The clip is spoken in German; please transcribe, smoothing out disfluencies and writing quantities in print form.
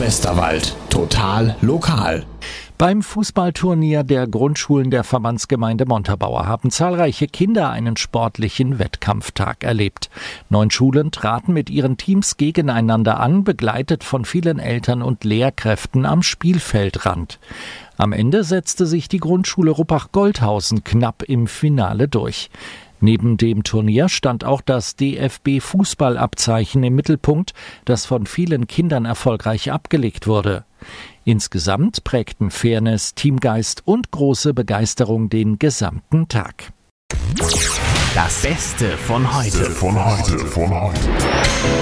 Westerwald. Total lokal. Beim Fußballturnier der Grundschulen der Verbandsgemeinde Montabaur haben zahlreiche Kinder einen sportlichen Wettkampftag erlebt. 9 Schulen traten mit ihren Teams gegeneinander an, begleitet von vielen Eltern und Lehrkräften am Spielfeldrand. Am Ende setzte sich die Grundschule Ruppach-Goldhausen knapp im Finale durch. Neben dem Turnier stand auch das DFB-Fußballabzeichen im Mittelpunkt, das von vielen Kindern erfolgreich abgelegt wurde. Insgesamt prägten Fairness, Teamgeist und große Begeisterung den gesamten Tag. Das Beste von heute.